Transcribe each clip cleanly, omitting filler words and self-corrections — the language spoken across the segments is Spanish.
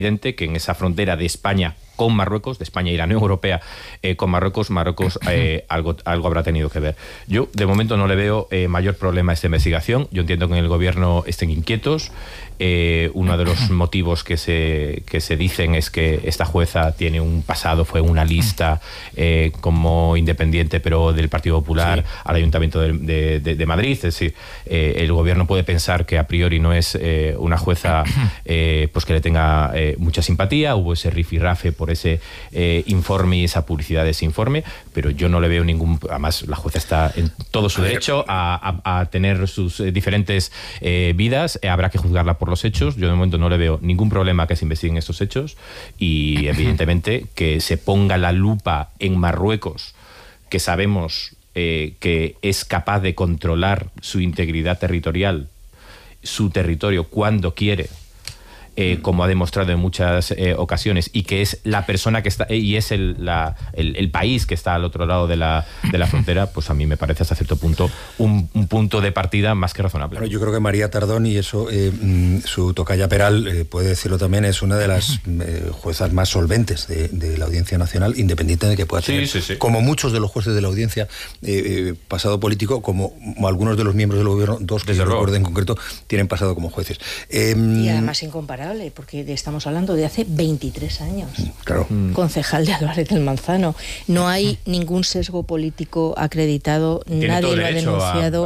evidente que en esa frontera de España con Marruecos, de España y la Unión Europea con Marruecos algo habrá tenido que ver. Yo, de momento, no le veo mayor problema a esta investigación. Yo entiendo que en el gobierno estén inquietos. Uno de los motivos que se dicen es que esta jueza tiene un pasado, fue una lista como independiente, pero del Partido Popular al Ayuntamiento de Madrid. Es decir, el gobierno puede pensar que a priori no es una jueza pues que le tenga mucha simpatía. Hubo ese rifirrafe por ese informe y esa publicidad de ese informe, pero yo no le veo ningún... Además, la jueza está en todo su derecho a tener sus diferentes vidas. Habrá que juzgarla por los hechos. Yo de momento no le veo ningún problema que se investiguen estos hechos y evidentemente que se ponga la lupa en Marruecos, que sabemos que es capaz de controlar su integridad territorial, su territorio cuando quiere, como ha demostrado en muchas ocasiones, y que es la persona que está, y es el país que está al otro lado de la frontera, pues a mí me parece hasta cierto punto un punto de partida más que razonable. Bueno, yo creo que María Tardón, y eso su tocaya Peral puede decirlo también, es una de las juezas más solventes de la Audiencia Nacional, independiente de que pueda tener, como muchos de los jueces de la Audiencia, pasado político, como algunos de los miembros del gobierno, dos que yo recuerdo en concreto, tienen pasado como jueces. Y además incomparable, porque estamos hablando de hace 23 años. Claro. Concejal de Álvarez del Manzano. No hay ningún sesgo político acreditado, nadie lo ha denunciado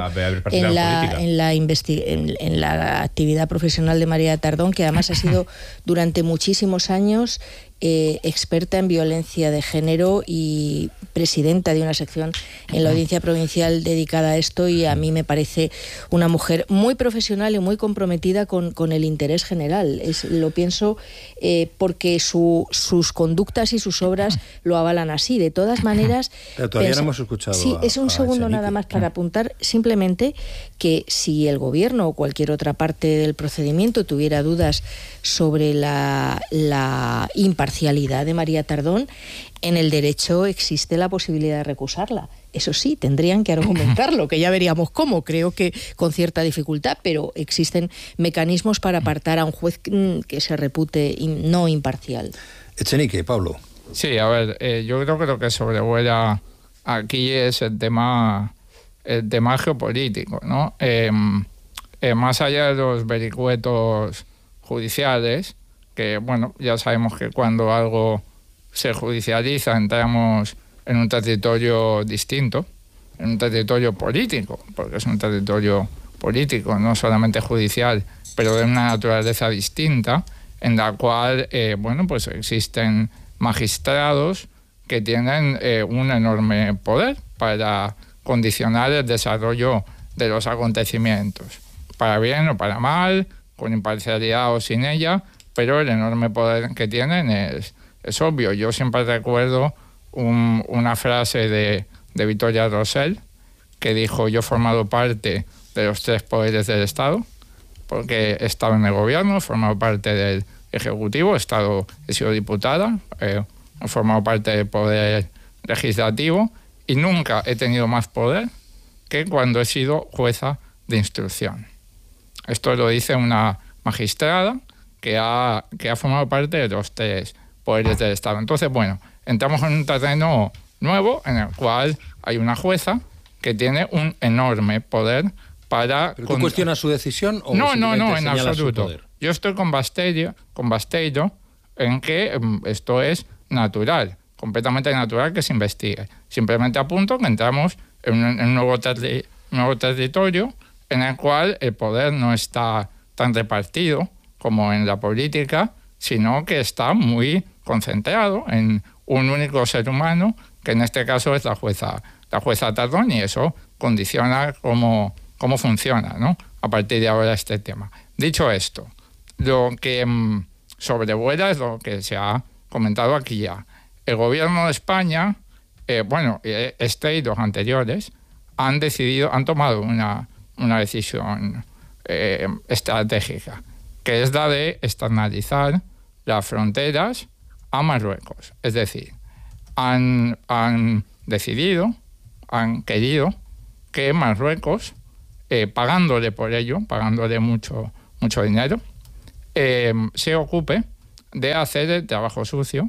en la actividad profesional de María Tardón, que además ha sido durante muchísimos años experta en violencia de género y presidenta de una sección en la Audiencia Provincial dedicada a esto, y a mí me parece una mujer muy profesional y muy comprometida con el interés general. Lo pienso porque sus conductas y sus obras lo avalan así. De todas maneras... Pero todavía no hemos escuchado... Sí, es un segundo nada más para apuntar simplemente que si el gobierno o cualquier otra parte del procedimiento tuviera dudas sobre la imparcialidad de María Tardón, en el derecho existe la posibilidad de recusarla. Eso sí, tendrían que argumentarlo, que ya veríamos cómo, creo que con cierta dificultad, pero existen mecanismos para apartar a un juez que se repute no imparcial. Echenique, Pablo. Sí, a ver, yo creo que lo que sobrevuela aquí es el tema geopolítico, ¿no? Más allá de los vericuetos judiciales, que bueno, ya sabemos que cuando algo se judicializa entramos en un territorio distinto, en un territorio político, porque es un territorio político, no solamente judicial, pero de una naturaleza distinta, en la cual bueno, pues existen magistrados que tienen un enorme poder para condicionar el desarrollo de los acontecimientos, para bien o para mal, con imparcialidad o sin ella, pero el enorme poder que tienen es obvio. Yo siempre recuerdo una frase de Victoria Rosell, que dijo: yo he formado parte de los tres poderes del Estado, porque he estado en el gobierno, he formado parte del Ejecutivo, he sido diputada, he formado parte del poder legislativo, y nunca he tenido más poder que cuando he sido jueza de instrucción. Esto lo dice una magistrada que ha formado parte de los tres poderes del Estado. Entonces, bueno, entramos en un terreno nuevo en el cual hay una jueza que tiene un enorme poder para... ¿Pero tú cuestionas su decisión o no, en absoluto. Yo estoy con Basteiro en que esto es natural, completamente natural que se investigue. Simplemente apunto que entramos en un nuevo territorio en el cual el poder no está tan repartido como en la política, sino que está muy concentrado en un único ser humano, que en este caso es la jueza Tardón, y eso condiciona cómo funciona, ¿no?, a partir de ahora este tema. Dicho esto, lo que sobrevuela es lo que se ha comentado aquí ya. El gobierno de España, y los anteriores, han tomado una decisión estratégica, que es la de externalizar las fronteras a Marruecos. Es decir, han querido que Marruecos, pagándole por ello, pagándole mucho dinero, se ocupe de hacer el trabajo sucio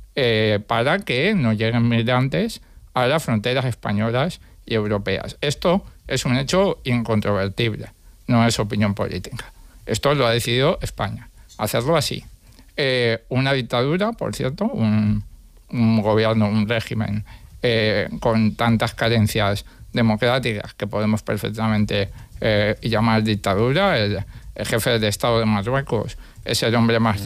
para que no lleguen migrantes a las fronteras españolas y europeas. Esto es un hecho incontrovertible, no es opinión política. Esto lo ha decidido España, hacerlo así. Una dictadura, por cierto, un gobierno, un régimen con tantas carencias democráticas que podemos perfectamente llamar dictadura. El jefe de Estado de Marruecos es el hombre más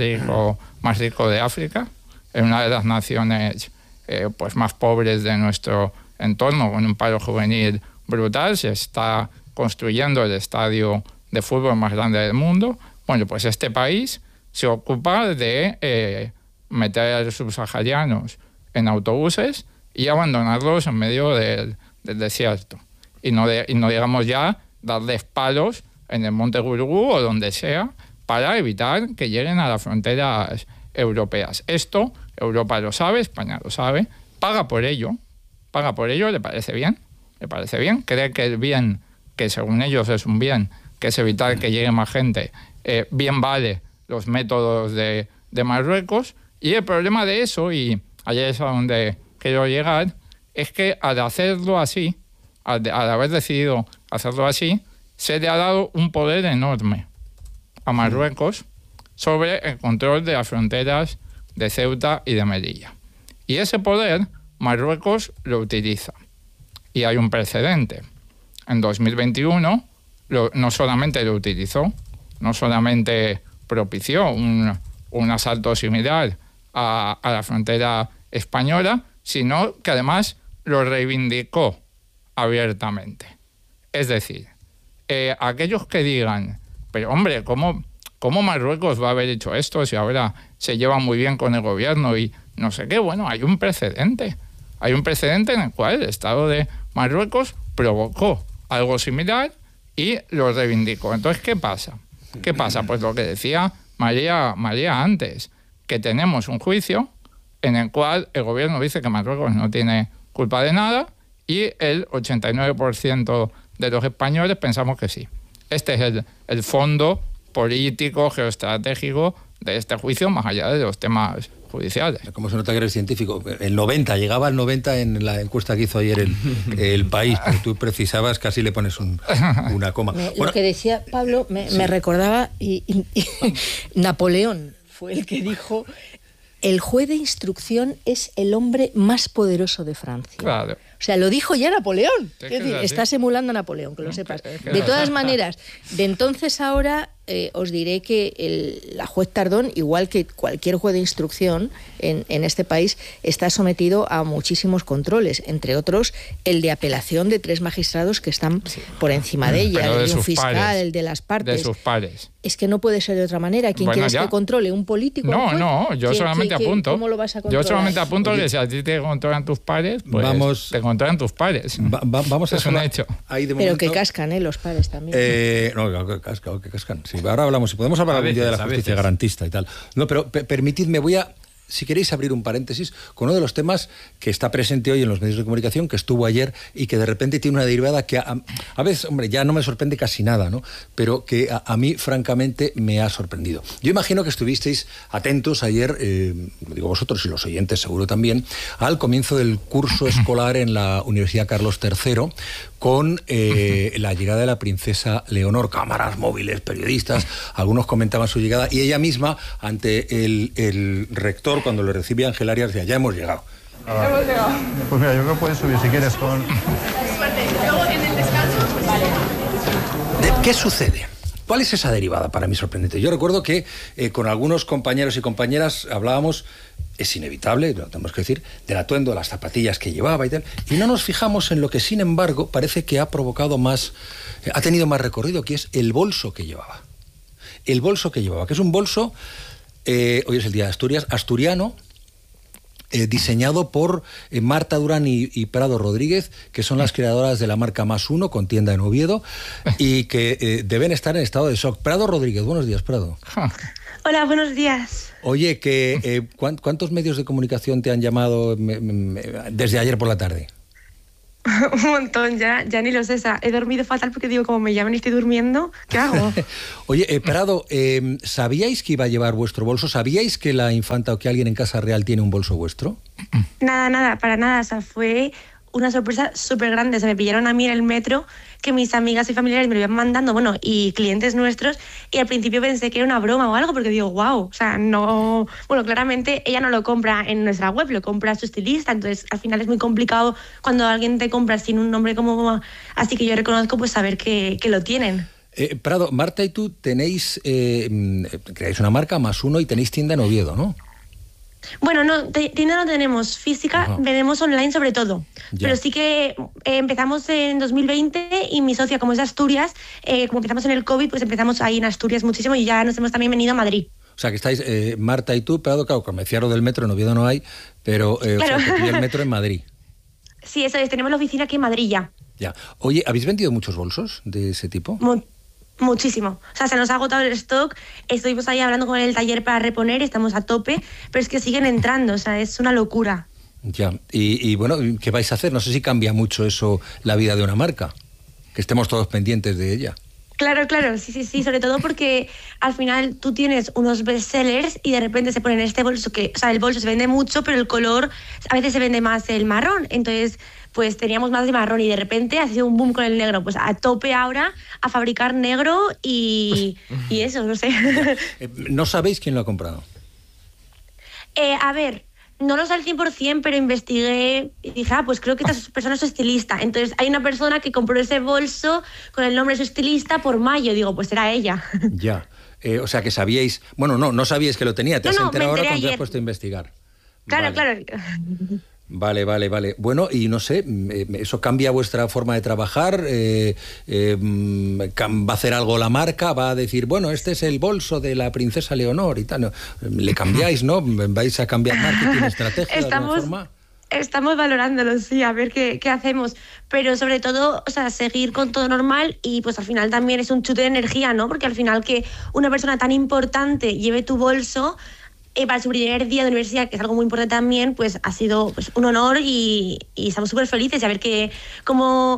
rico de África, en una de las naciones pues más pobres de nuestro entorno, con un paro juvenil brutal. Se está construyendo el estadio de fútbol más grande del mundo. Bueno, pues este país se ocupa de meter a los subsaharianos en autobuses y abandonarlos en medio del desierto. Y no digamos ya darles palos en el Monte Gurugú o donde sea para evitar que lleguen a las fronteras europeas. Esto Europa lo sabe, España lo sabe, paga por ello, ¿le parece bien? ¿Le parece bien? ¿Cree que el bien, que según ellos es un bien, que es evitar que llegue más gente, bien vale los métodos de Marruecos? Y el problema de eso, y allí es a donde quiero llegar, es que al hacerlo así, al haber decidido hacerlo así, se le ha dado un poder enorme a Marruecos sobre el control de las fronteras de Ceuta y de Melilla. Y ese poder Marruecos lo utiliza. Y hay un precedente. En 2021 no solamente lo utilizó, no solamente propició un asalto similar a la frontera española, sino que además lo reivindicó abiertamente. Es decir, aquellos que digan, pero hombre, ¿cómo Marruecos va a haber hecho esto si ahora se lleva muy bien con el gobierno y no sé qué? Bueno, hay un precedente. Hay un precedente en el cual el Estado de Marruecos provocó algo similar y lo reivindicó. Entonces, ¿qué pasa? ¿Qué pasa? Pues lo que decía María antes, que tenemos un juicio en el cual el gobierno dice que Marruecos no tiene culpa de nada y el 89% de los españoles pensamos que sí. Este es el fondo político, geoestratégico de este juicio, más allá de los temas judiciales. Como se nota que eres científico, llegaba al 90 en la encuesta que hizo ayer el País, pero tú precisabas, casi le pones una coma. Lo que decía Pablo me recordaba, y Napoleón fue el que dijo: el juez de instrucción es el hombre más poderoso de Francia. Claro. O sea, lo dijo ya Napoleón. Es decir, estás emulando a Napoleón, que lo sepas. De todas maneras, de entonces a ahora, os diré que la juez Tardón, igual que cualquier juez de instrucción en este país, está sometido a muchísimos controles, entre otros el de apelación de 3 magistrados que están por encima de ella, el de un fiscal, pares, el de las partes. De sus pares. Es que no puede ser de otra manera. ¿Quién quieres que controle? ¿Un político? No, yo solamente apunto. ¿Cómo lo vas a controlar? Yo solamente apunto que si a ti te controlan tus pares, pues te controlan tus pares. Vamos a es un hecho. Ahí de momento, pero que cascan, los pares también. No, que cascan. Sí, ahora hablamos, si podemos hablar algún día de la justicia garantista y tal. No, pero permitidme, si queréis abrir un paréntesis con uno de los temas que está presente hoy en los medios de comunicación, que estuvo ayer y que de repente tiene una derivada que a veces, hombre, ya no me sorprende casi nada, ¿no? Pero que a mí, francamente, me ha sorprendido. Yo imagino que estuvisteis atentos ayer, lo digo vosotros y los oyentes seguro también, al comienzo del curso escolar en la Universidad Carlos III, con la llegada de la princesa Leonor, cámaras móviles, periodistas, algunos comentaban su llegada, y ella misma, ante el rector, cuando le recibe Ángel Arias, decía: ya hemos llegado. Hemos llegado. Pues mira, yo creo que puedes subir si quieres con... Suerte. Luego en el descanso, vale. ¿Qué sucede? ¿Cuál es esa derivada? Para mí sorprendente. Yo recuerdo que con algunos compañeros y compañeras hablábamos, es inevitable, lo tenemos que decir, del atuendo, las zapatillas que llevaba y tal, y no nos fijamos en lo que, sin embargo, parece que ha provocado más, ha tenido más recorrido, que es el bolso que llevaba. El bolso que llevaba, que es un bolso, hoy es el día de Asturias, asturiano, diseñado por Marta Durán y Prado Rodríguez, que son las creadoras de la marca Más Uno, con tienda en Oviedo, y que deben estar en estado de shock. Prado Rodríguez, buenos días, Prado. Hola, buenos días. Oye, ¿cuántos medios de comunicación te han llamado desde ayer por la tarde? Un montón, ya ni lo sé. He dormido fatal porque digo, como me llaman y estoy durmiendo, ¿qué hago? Oye, Prado, ¿sabíais que iba a llevar vuestro bolso? ¿Sabíais que la infanta o que alguien en Casa Real tiene un bolso vuestro? Nada, para nada. O sea, fue una sorpresa súper grande. Se me pillaron a mí en el metro, que mis amigas y familiares me lo iban mandando, bueno, y clientes nuestros, y al principio pensé que era una broma o algo, porque digo, wow, o sea, no... Bueno, claramente ella no lo compra en nuestra web, lo compra su estilista, entonces al final es muy complicado cuando alguien te compra sin un nombre como... Así que yo reconozco, pues, saber que lo tienen. Prado, Marta y tú tenéis, creáis una marca, Más1, y tenéis tienda en Oviedo, ¿no? Bueno, no, tienda no tenemos física, vendemos online sobre todo. Ya. Pero sí que empezamos en 2020 y mi socia, como es de Asturias, como empezamos en el COVID, pues empezamos ahí en Asturias muchísimo y ya nos hemos también venido a Madrid. O sea, que estáis, Marta y tú, Prado, claro, como decía lo del metro, en Oviedo no hay, pero claro. O sea, que pilla el metro en Madrid. Sí, eso es, tenemos la oficina aquí en Madrid ya. Ya. Oye, ¿habéis vendido muchos bolsos de ese tipo? Muchísimo. O sea, se nos ha agotado el stock, estuvimos ahí hablando con el taller para reponer, estamos a tope, pero es que siguen entrando, o sea, es una locura. Ya, y bueno, ¿qué vais a hacer? No sé si cambia mucho eso la vida de una marca, que estemos todos pendientes de ella. Claro, sí, sobre todo porque al final tú tienes unos bestsellers y de repente se ponen este bolso que, o sea, el bolso se vende mucho, pero el color a veces se vende más el marrón, entonces pues teníamos más de marrón y de repente ha sido un boom con el negro, pues a tope ahora a fabricar negro y eso, no sé. ¿No sabéis quién lo ha comprado? A ver, no lo sé al 100%, pero investigué y dije, pues creo que esta persona es su estilista. Entonces hay una persona que compró ese bolso con el nombre de su estilista por mayo. Digo, pues era ella. Ya. O sea que sabíais... Bueno, no sabíais que lo tenía. Te has enterado ahora cuando te has puesto a investigar. Claro, vale. Claro. Vale. Bueno, y no sé, ¿eso cambia vuestra forma de trabajar? ¿Va a hacer algo la marca? ¿Va a decir, bueno, este es el bolso de la princesa Leonor y tal? ¿No? ¿Le cambiáis, no? ¿Vais a cambiar marketing, estrategia de alguna forma? Estamos valorándolo, sí, a ver qué hacemos. Pero sobre todo, o sea, seguir con todo normal y pues al final también es un chute de energía, ¿no? Porque al final que una persona tan importante lleve tu bolso... para su primer día de universidad, que es algo muy importante también, pues ha sido pues, un honor y estamos súper felices de ver cómo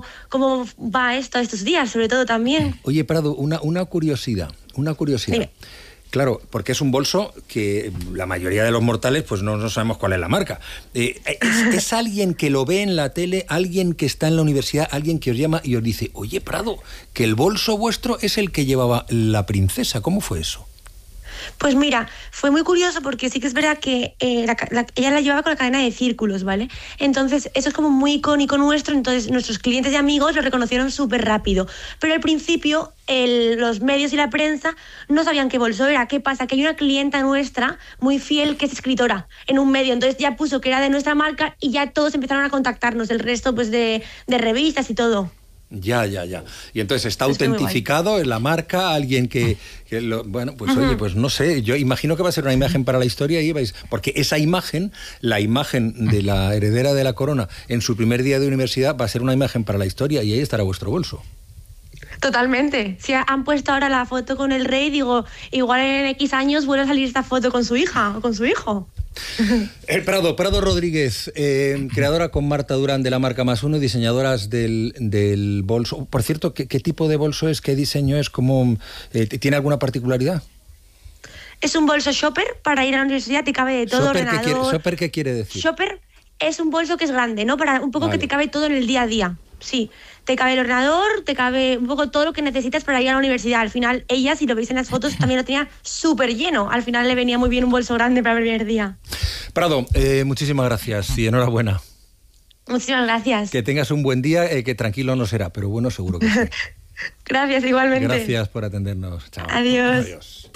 va esto estos días, sobre todo también. Oye, Prado, una curiosidad. Dime. Claro, porque es un bolso que la mayoría de los mortales pues no sabemos cuál es la marca. ¿Es alguien que lo ve en la tele, alguien que está en la universidad, alguien que os llama y os dice, oye, Prado, que el bolso vuestro es el que llevaba la princesa? ¿Cómo fue eso? Pues mira, fue muy curioso porque sí que es verdad que ella la llevaba con la cadena de círculos, ¿vale? Entonces eso es como muy icónico nuestro, entonces nuestros clientes y amigos lo reconocieron súper rápido. Pero al principio los medios y la prensa no sabían qué bolso era. ¿Qué pasa? Que hay una clienta nuestra muy fiel que es escritora en un medio, entonces ya puso que era de nuestra marca y ya todos empezaron a contactarnos, el resto pues de revistas y todo. Ya. Y entonces está autentificado en la marca, alguien que bueno, pues oye, pues no sé, yo imagino que va a ser una imagen para la historia y vais, porque esa imagen, la imagen de la heredera de la corona en su primer día de universidad va a ser una imagen para la historia y ahí estará vuestro bolso. Totalmente. Si han puesto ahora la foto con el rey, digo, igual en X años vuelve a salir esta foto con su hija o con su hijo. Prado Rodríguez, creadora con Marta Durán de la marca Más1, diseñadoras del bolso. Por cierto, ¿qué tipo de bolso es? ¿Qué diseño es? ¿Tiene alguna particularidad? Es un bolso shopper para ir a la universidad, te cabe de todo, ordenador. ¿Shopper qué quiere decir? Shopper es un bolso que es grande, ¿no? Para un poco que te cabe todo en el día a día. Sí, te cabe el ordenador, te cabe un poco todo lo que necesitas para ir a la universidad. Al final, ella, si lo veis en las fotos, también lo tenía súper lleno. Al final le venía muy bien un bolso grande para el primer día. Prado, muchísimas gracias y enhorabuena. Muchísimas gracias. Que tengas un buen día, que tranquilo no será, pero bueno, seguro que sí. Gracias, igualmente. Gracias por atendernos. Chao. Adiós.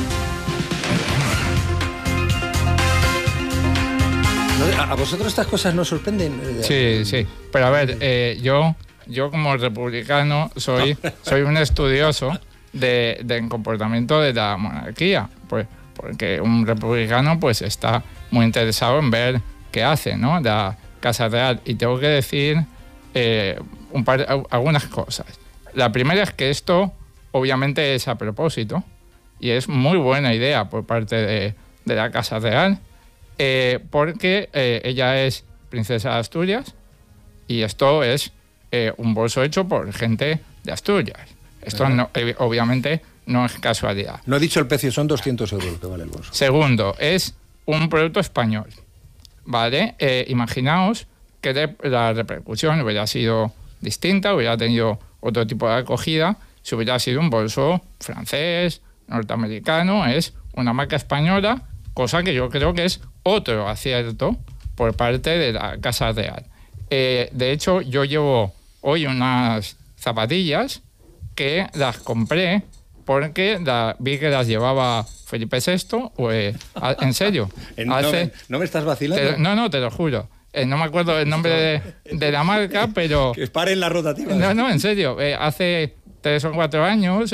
¿A vosotros estas cosas no sorprenden? Sí. Pero a ver, yo como republicano soy un estudioso del comportamiento de la monarquía. Pues, porque un republicano pues está muy interesado en ver qué hace, ¿no? La Casa Real. Y tengo que decir algunas cosas. La primera es que esto obviamente es a propósito y es muy buena idea por parte de la Casa Real. Porque ella es princesa de Asturias Y esto es un bolso hecho por gente de Asturias. Esto no, obviamente no es casualidad. No he dicho el precio, son 200 euros que vale el bolso. Segundo, es un producto español, ¿vale? Imaginaos que la repercusión hubiera sido distinta, hubiera tenido otro tipo de acogida, si hubiera sido un bolso francés, norteamericano. Es una marca española, cosa que yo creo que es otro acierto por parte de la Casa Real. De hecho, yo llevo hoy unas zapatillas que las compré porque vi que las llevaba Felipe VI, en serio. ¿No me estás vacilando? No, te lo juro. No me acuerdo el nombre de la marca, pero... Que paren las rotativas. No, en serio. Hace 3 o 4 años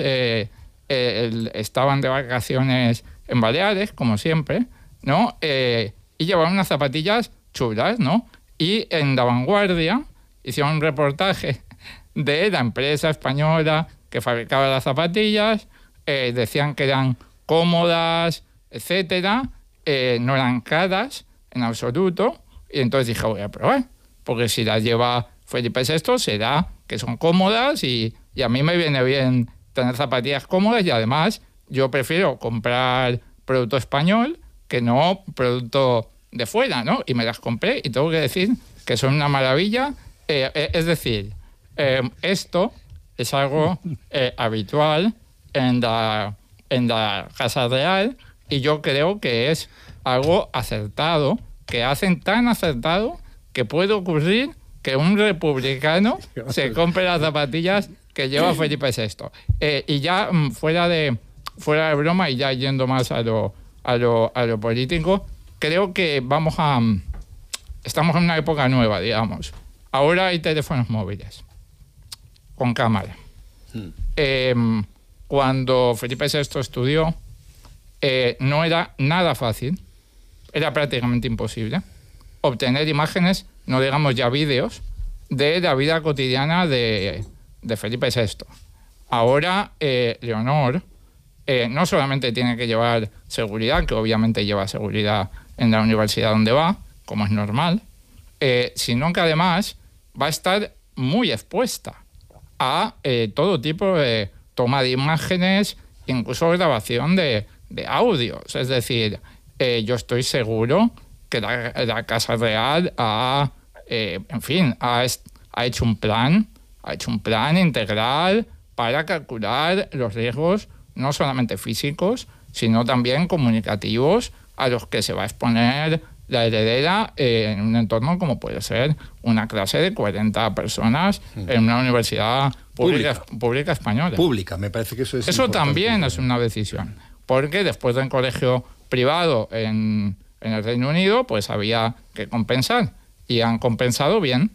estaban de vacaciones en Baleares, como siempre, ¿no? Y llevaban unas zapatillas chulas, ¿no? Y en La Vanguardia hicieron un reportaje de la empresa española que fabricaba las zapatillas, decían que eran cómodas, etcétera, no eran caras en absoluto, y entonces dije, voy a probar, porque si las lleva Felipe VI será que son cómodas y a mí me viene bien tener zapatillas cómodas, y además yo prefiero comprar producto español que no producto de fuera, ¿no? Y me las compré y tengo que decir que son una maravilla. Es decir, esto es algo habitual en la Casa Real, y yo creo que es algo acertado, que hacen tan acertado que puede ocurrir que un republicano se compre las zapatillas que lleva Felipe VI. Y ya fuera de broma, y ya yendo más a lo político, creo que estamos en una época nueva, digamos. Ahora hay teléfonos móviles con cámara. Cuando Felipe VI estudió, no era nada fácil, era prácticamente imposible obtener imágenes, no digamos ya vídeos, de la vida cotidiana de Felipe VI. Ahora, Leonor no solamente tiene que llevar seguridad, que obviamente lleva seguridad en la universidad donde va, como es normal, sino que además va a estar muy expuesta a todo tipo de toma de imágenes, incluso grabación de audios. Es decir, yo estoy seguro que la Casa Real ha hecho un plan integral para calcular los riesgos no solamente físicos, sino también comunicativos a los que se va a exponer la heredera en un entorno como puede ser una clase de 40 personas en una universidad pública española. Pública, me parece que eso es Eso importante. también es una decisión, porque después de un colegio privado en el Reino Unido, pues había que compensar, y han compensado bien.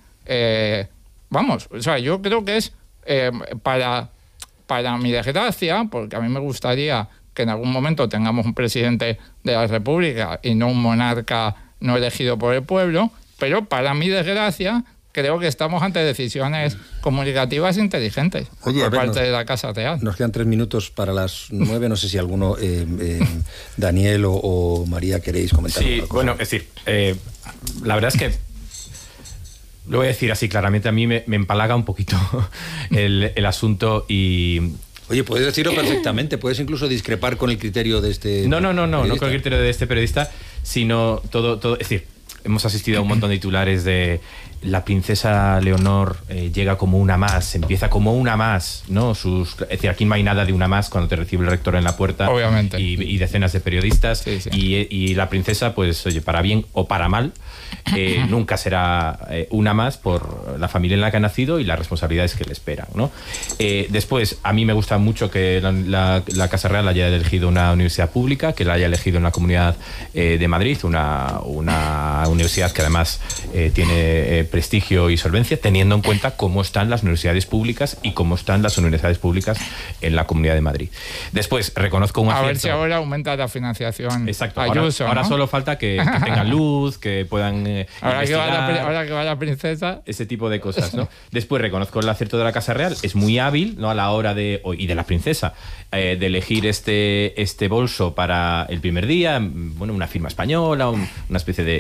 Yo creo que es para mi desgracia, porque a mí me gustaría que en algún momento tengamos un presidente de la República y no un monarca no elegido por el pueblo, pero para mi desgracia creo que estamos ante decisiones comunicativas inteligentes por parte de la Casa Real. Nos quedan 3 minutos para las 9, no sé si alguno, Daniel o María, queréis comentar. Sí, bueno, es decir, la verdad es que lo voy a decir así claramente, a mí me empalaga un poquito el asunto y... Oye, puedes decirlo perfectamente, puedes incluso discrepar con el criterio de este... No con el criterio de este periodista, sino todo, es decir, hemos asistido a un montón de titulares de la princesa Leonor llega como una más, empieza como una más, ¿no? Es decir, aquí no hay nada de una más cuando te recibe el rector en la puerta. Obviamente. Y decenas de periodistas. Sí. Y la princesa, pues, oye, para bien o para mal, nunca será una más por la familia en la que ha nacido y las responsabilidades que le esperan, ¿no? Después, a mí me gusta mucho que la Casa Real haya elegido una universidad pública, que la haya elegido en la Comunidad de Madrid, una universidad que además tiene prestigio y solvencia, teniendo en cuenta cómo están las universidades públicas y cómo están las universidades públicas en la Comunidad de Madrid. Después, reconozco un acierto. A ver si ahora aumenta la financiación. Exacto. Ayuso, ahora ¿no? solo falta que tengan luz, que puedan ahora que va la princesa. Ese tipo de cosas, ¿no? Después, reconozco el acierto de la Casa Real. Es muy hábil, ¿no? A la hora y de la princesa, de elegir este bolso para el primer día. Bueno, una firma española, una especie de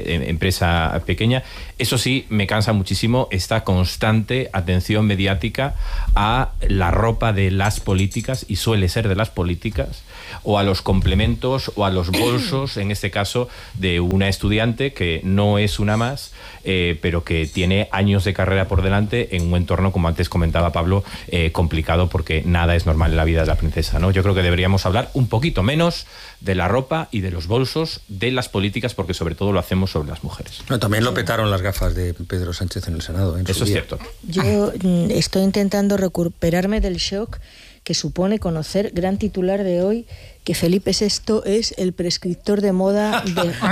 empresa pequeña. Eso sí, me cansa muchísimo esta constante atención mediática a la ropa de las políticas, y suele ser de las políticas, o a los complementos o a los bolsos, en este caso, de una estudiante que no es una más, pero que tiene años de carrera por delante en un entorno, como antes comentaba Pablo, complicado, porque nada es normal en la vida de la princesa, ¿no? Yo creo que deberíamos hablar un poquito menos de la ropa y de los bolsos de las políticas, porque sobre todo lo hacemos sobre las mujeres. No, también lo petaron las gafas de Pedro Sánchez en el Senado. Eso es cierto. Yo estoy intentando recuperarme del shock que supone conocer, gran titular de hoy, que Felipe VI es el prescriptor de moda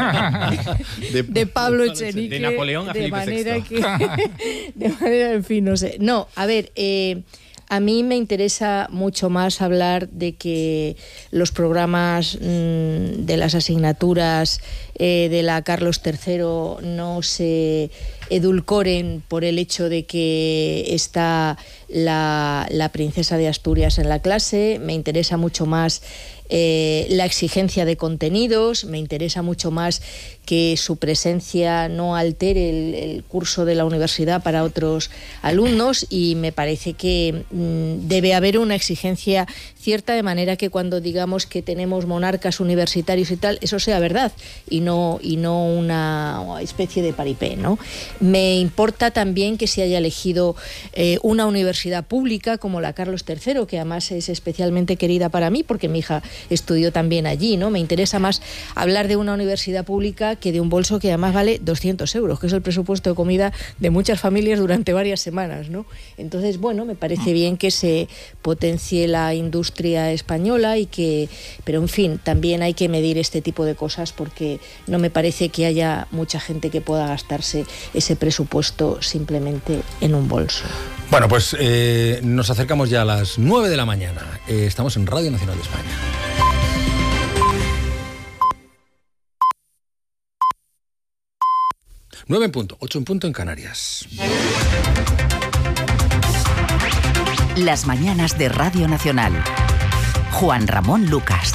de Pablo Echenique. De Napoleón a Felipe VI. De manera, en fin, no sé. No, a ver, a mí me interesa mucho más hablar de que los programas de las asignaturas de la Carlos III no se edulcoren por el hecho de que está la princesa de Asturias en la clase. Me interesa mucho más la exigencia de contenidos, me interesa mucho más que su presencia no altere el curso de la universidad para otros alumnos, y me parece que debe haber una exigencia cierta, de manera que cuando digamos que tenemos monarcas universitarios y tal, eso sea verdad y no una especie de paripé, ¿no? Me importa también que se haya elegido una universidad pública como la Carlos III, que además es especialmente querida para mí porque mi hija estudió también allí, ¿no? Me interesa más hablar de una universidad pública que de un bolso que además vale 200 euros, que es el presupuesto de comida de muchas familias durante varias semanas, ¿no? Entonces, bueno, me parece bien que se potencie la industria española pero en fin, también hay que medir este tipo de cosas, porque no me parece que haya mucha gente que pueda gastarse ese presupuesto simplemente en un bolso. Bueno, pues nos acercamos ya a las 9 de la mañana. Estamos en Radio Nacional de España. Nueve en punto, 8 en punto en Canarias. Las mañanas de Radio Nacional. Juan Ramón Lucas.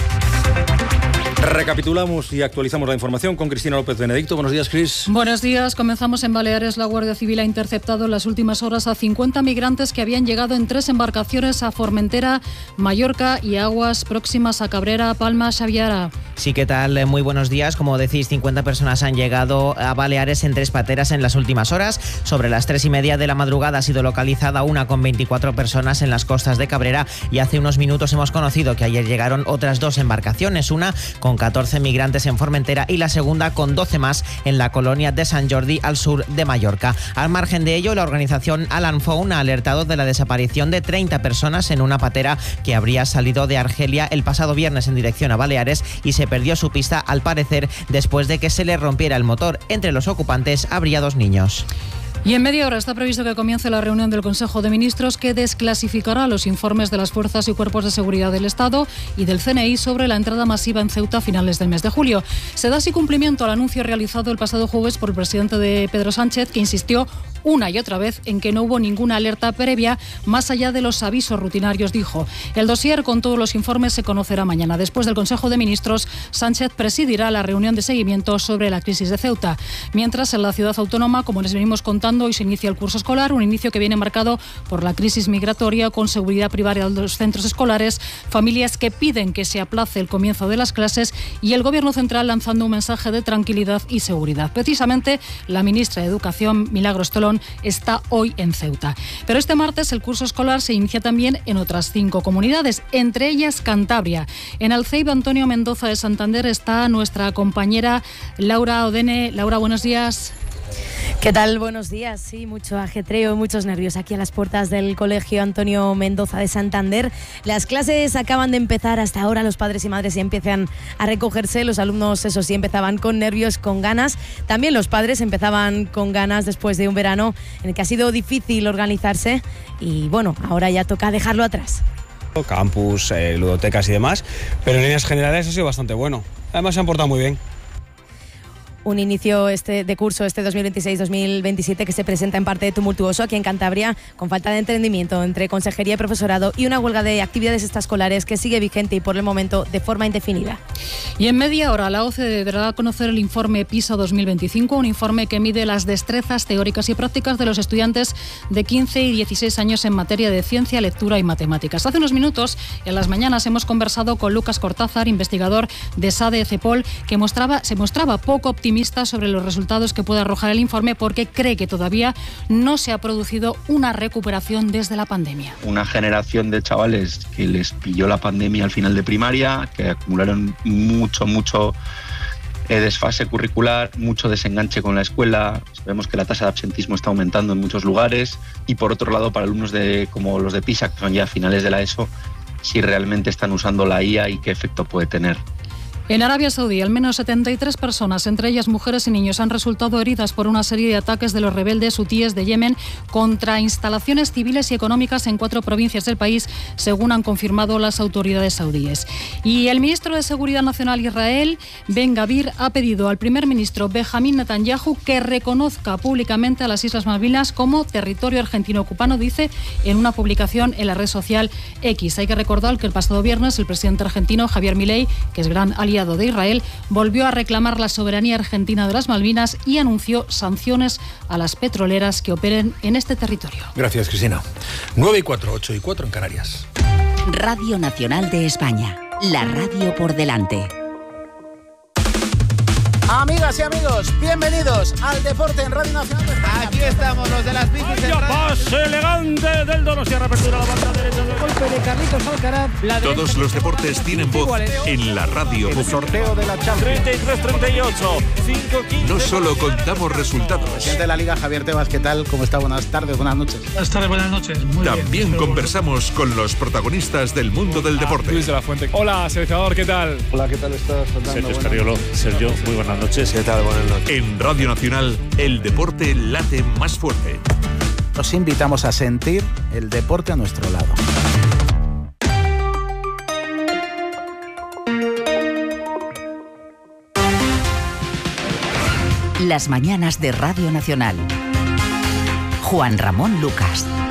Recapitulamos y actualizamos la información con Cristina López Benedicto. Buenos días, Cris. Buenos días. Comenzamos en Baleares. La Guardia Civil ha interceptado en las últimas horas a 50 migrantes que habían llegado en 3 embarcaciones a Formentera, Mallorca y aguas próximas a Cabrera, Palma, Xaviera. Sí, ¿qué tal? Muy buenos días. Como decís, 50 personas han llegado a Baleares en 3 pateras en las últimas horas. Sobre las 3:30 de la madrugada ha sido localizada una con 24 personas en las costas de Cabrera, y hace unos minutos hemos conocido que ayer llegaron otras 2 embarcaciones, una con 14 migrantes en Formentera y la segunda con 12 más en la colonia de Sant Jordi, al sur de Mallorca. Al margen de ello, la organización Alan Phone ha alertado de la desaparición de 30 personas en una patera que habría salido de Argelia el pasado viernes en dirección a Baleares y se perdió su pista, al parecer, después de que se le rompiera el motor. Entre los ocupantes habría 2 niños. Y en media hora está previsto que comience la reunión del Consejo de Ministros, que desclasificará los informes de las fuerzas y cuerpos de seguridad del Estado y del CNI sobre la entrada masiva en Ceuta a finales del mes de julio. Se da así cumplimiento al anuncio realizado el pasado jueves por el presidente de Pedro Sánchez, que insistió una y otra vez en que no hubo ninguna alerta previa más allá de los avisos rutinarios, dijo. El dossier con todos los informes se conocerá mañana. Después del Consejo de Ministros, Sánchez presidirá la reunión de seguimiento sobre la crisis de Ceuta. Mientras, en la ciudad autónoma, como les venimos contando, hoy se inicia el curso escolar, un inicio que viene marcado por la crisis migratoria, con seguridad privada de los centros escolares, familias que piden que se aplace el comienzo de las clases y el Gobierno central lanzando un mensaje de tranquilidad y seguridad. Precisamente, la ministra de Educación, Milagros Tolón, está hoy en Ceuta. Pero este martes el curso escolar se inicia también en otras 5 comunidades, entre ellas Cantabria. En Alceib, Antonio Mendoza de Santander, está nuestra compañera Laura Odene. Laura, buenos días. ¿Qué tal? Buenos días. Sí, mucho ajetreo, muchos nervios aquí a las puertas del Colegio Antonio Mendoza de Santander. Las clases acaban de empezar. Hasta ahora los padres y madres ya empiezan a recogerse. Los alumnos, eso sí, empezaban con nervios, con ganas. También los padres empezaban con ganas después de un verano en el que ha sido difícil organizarse. Y bueno, ahora ya toca dejarlo atrás. Campus, ludotecas y demás. Pero en líneas generales ha sido bastante bueno. Además se han portado muy bien. un inicio de curso, 2026-2027, que se presenta en parte tumultuoso aquí en Cantabria, con falta de entendimiento entre consejería y profesorado y una huelga de actividades extraescolares que sigue vigente y por el momento de forma indefinida. Y en media hora la OCDE dará a conocer el informe PISA 2025, un informe que mide las destrezas teóricas y prácticas de los estudiantes de 15 y 16 años en materia de ciencia, lectura y matemáticas. Hace unos minutos, en las mañanas, hemos conversado con Lucas Cortázar, investigador de SADE-CEPOL, que se mostraba poco optimista sobre los resultados que puede arrojar el informe porque cree que todavía no se ha producido una recuperación desde la pandemia. Una generación de chavales que les pilló la pandemia al final de primaria, que acumularon mucho desfase curricular, mucho desenganche con la escuela. Sabemos que la tasa de absentismo está aumentando en muchos lugares y por otro lado para alumnos como los de PISA, que son ya finales de la ESO, si realmente están usando la IA y qué efecto puede tener. En Arabia Saudí, al menos 73 personas, entre ellas mujeres y niños, han resultado heridas por una serie de ataques de los rebeldes hutíes de Yemen contra instalaciones civiles y económicas en 4 provincias del país, según han confirmado las autoridades saudíes. Y el ministro de Seguridad Nacional Israel, Ben Gvir, ha pedido al primer ministro Benjamín Netanyahu que reconozca públicamente a las Islas Malvinas como territorio argentino ocupado, dice en una publicación en la red social X. Hay que recordar que el pasado viernes el presidente argentino Javier Milei, que es gran aliado de Israel, volvió a reclamar la soberanía argentina de las Malvinas y anunció sanciones a las petroleras que operen en este territorio. Gracias, Cristina. 9:04, 8:04 en Canarias. Radio Nacional de España, la radio por delante. Amigas y amigos, bienvenidos al Deporte en Radio Nacional de España. Aquí estamos, los de las bicis. Pase elegante del Donostia, reapertura a la banda derecha. El golpe de Carlitos Alcaraz. Todos los deportes tienen voz en la radio. El sorteo de la Champions. 33-38, 5-15. No solo contamos resultados. Presidente de la Liga, Javier Tebas, ¿qué tal? ¿Cómo está? Buenas tardes, buenas noches. Buenas tardes, buenas noches. Muy También bien. Conversamos con los protagonistas del mundo del deporte. Luis de la Fuente. Hola, seleccionador, ¿qué tal? Hola, ¿qué tal estás, Fernando? Sergio Escariolo. Sergio, muy buenas noches. ¿Qué tal? Buenas noches. En Radio Nacional, el deporte late más fuerte. Nos invitamos a sentir el deporte a nuestro lado. Las mañanas de Radio Nacional. Juan Ramón Lucas.